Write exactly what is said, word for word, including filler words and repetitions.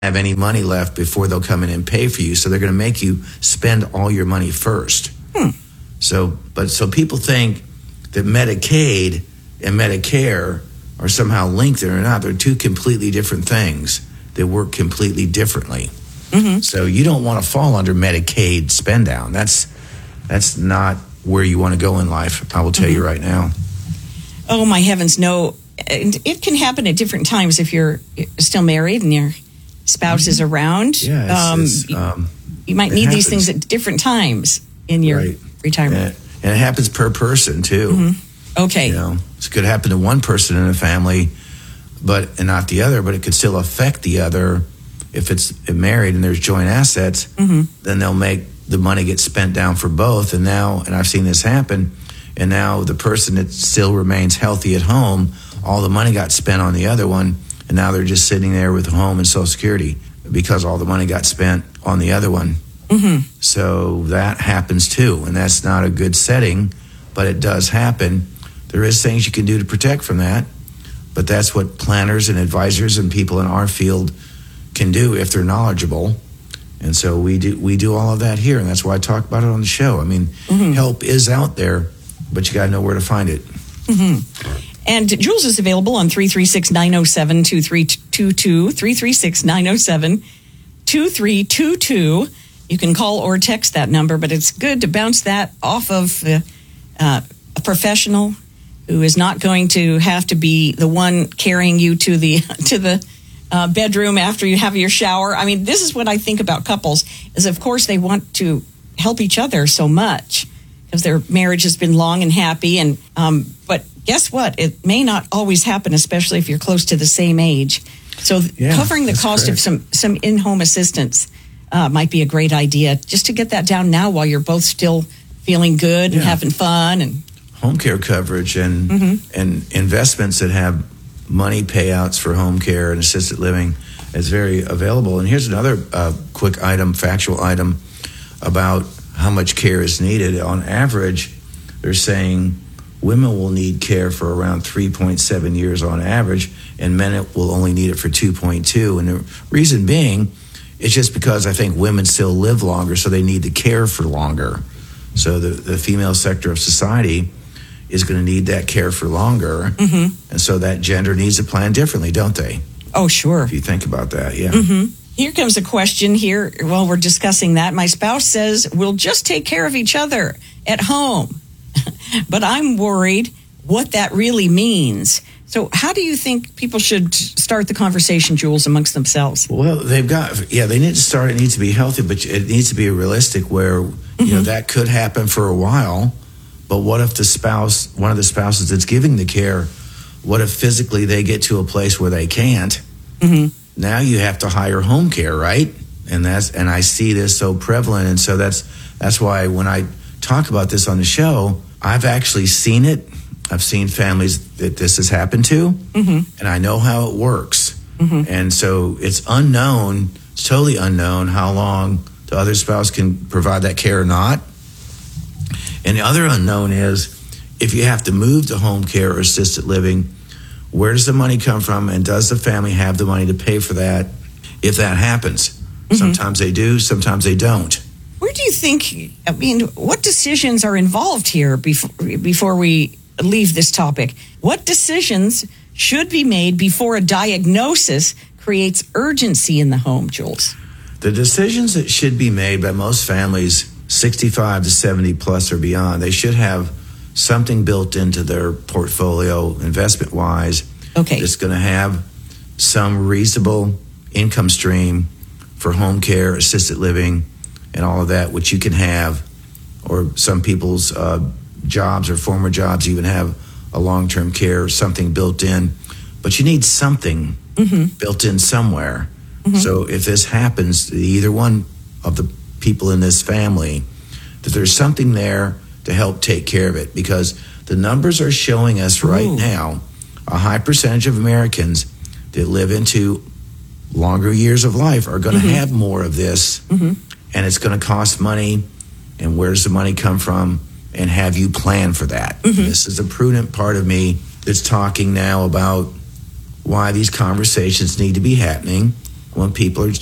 have any money left before they'll come in and pay for you. So they're going to make you spend all your money first. Hmm. So, but so people think that Medicaid and Medicare are somehow linked. They're not. They're two completely different things that work completely differently. Mm-hmm. So you don't want to fall under Medicaid spend down. That's that's not where you want to go in life. I will tell mm-hmm. you right now. Oh my heavens, no! And it can happen at different times if you're still married and your spouse is around. Yeah, it's, um, it's, um, you might need these things at different times in your right. retirement. And it, and it happens per person too. Mm-hmm. Okay. You know, it could happen to one person in a family, but and not the other. But it could still affect the other if it's married and there's joint assets. Mm-hmm. Then they'll make the money get spent down for both. And now, and I've seen this happen. And now the person that still remains healthy at home, all the money got spent on the other one. And now they're just sitting there with home and Social Security because all the money got spent on the other one. Mm-hmm. So that happens too. And that's not a good setting, but it does happen. There is things you can do to protect from that. But that's what planners and advisors and people in our field can do if they're knowledgeable. And so we do we do all of that here. And that's why I talk about it on the show. I mean, mm-hmm. help is out there, but you got to know where to find it. Mm-hmm. And Jules is available on three three six, nine oh seven, two three two two, three three six, nine oh seven, two three two two. You can call or text that number, but it's good to bounce that off of uh, uh, a professional who is not going to have to be the one carrying you to the to the uh, bedroom after you have your shower. I mean, this is what I think about couples, is of course they want to help each other so much because their marriage has been long and happy. And um, but guess what? It may not always happen, especially if you're close to the same age. So yeah, covering the cost correct. of some, some in-home assistance uh, might be a great idea, just to get that down now while you're both still feeling good yeah. and having fun. And home care coverage and mm-hmm. and investments that have money payouts for home care and assisted living is very available. And here's another uh, quick item, factual item about how much care is needed. On average, they're saying women will need care for around three point seven years on average, and men will only need it for two point two. And the reason being, it's just because I think women still live longer, so they need the care for longer. So the, the female sector of society is going to need that care for longer. Mm-hmm. And so that gender needs to plan differently, don't they? oh, sure. If you think about that, yeah. Mm-hmm. Here comes a question here while we're discussing that. My spouse says we'll just take care of each other at home, but I'm worried what that really means. So how do you think people should start the conversation, Jules, amongst themselves? Well, they've got, yeah, they need to start. It needs to be healthy, but it needs to be realistic where, Mm-hmm. you know, that could happen for a while. But what if the spouse, one of the spouses that's giving the care, what if physically they get to a place where they can't? Mm-hmm. Now you have to hire home care, right? And that's, and I see this so prevalent. And so that's, that's why when I talk about this on the show, I've actually seen it. I've seen families that this has happened to, mm-hmm. and I know how it works. Mm-hmm. And so it's unknown, it's totally unknown how long the other spouse can provide that care or not. And the other unknown is if you have to move to home care or assisted living, where does the money come from, and does the family have the money to pay for that if that happens? Mm-hmm. Sometimes they do, sometimes they don't. Where do you think, I mean, what decisions are involved here before, before we leave this topic? What decisions should be made before a diagnosis creates urgency in the home, Jules? The decisions that should be made by most families sixty-five to seventy plus or beyond, they should have something built into their portfolio investment wise. Okay. That's going to have some reasonable income stream for home care, assisted living, and all of that, which you can have, or some people's uh, jobs or former jobs even have a long-term care, something built in. But you need something mm-hmm. built in somewhere. Mm-hmm. So if this happens to either one of the people in this family, that there's something there to help take care of it. Because the numbers are showing us right Ooh. now a high percentage of Americans that live into longer years of life are going to mm-hmm. have more of this. Mm-hmm. And it's going to cost money. And where does the money come from? And have you planned for that? Mm-hmm. This is a prudent part of me that's talking now about why these conversations need to be happening. when people are